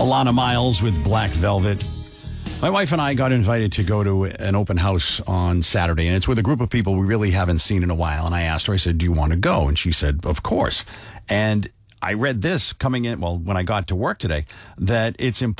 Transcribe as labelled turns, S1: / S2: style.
S1: Alana Miles with Black Velvet. My wife and I got invited to go to an open house on Saturday, and it's with a group of people we really haven't seen in a while. And I asked her, I said, do you want to go? And she said, of course. And I read this coming in, well, when I got to work today, that it's important